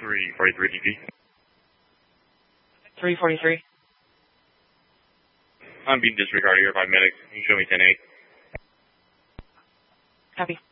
343 DP. 343. I'm being disregarded here by medics. Can you show me 10-8? Copy.